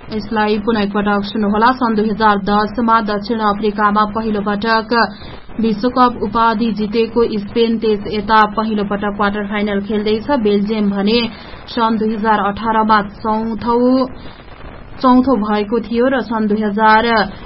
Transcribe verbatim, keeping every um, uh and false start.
यसलाई पुनः एकपटक सुन्नुहोला। सन् दुई हजार दसमा दक्षिण अफ्रिकामा पहिलो पटक विश्वकप उपाधि जितेको स्पेन त्यस यता पहिलो पटक क्वार्टर फाइनल खेल्दैछ। बेल्जियम भने सन् दुई हजार अठारमा चौथो चौथो भएको थियो र सन् दुई हजार